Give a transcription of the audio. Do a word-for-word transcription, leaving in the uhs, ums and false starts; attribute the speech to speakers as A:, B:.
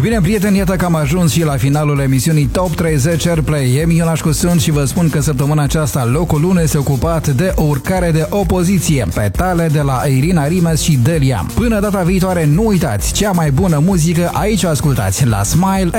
A: Bine, prieteni, iată că am ajuns și la finalul emisiunii Top treizeci Airplay. Eu, Ionașcu, sunt și vă spun că săptămâna aceasta locul unu este ocupat de o urcare de opoziție, Petale de la Irina Rimes și Delia. Până data viitoare, nu uitați, cea mai bună muzică aici o ascultați la Smile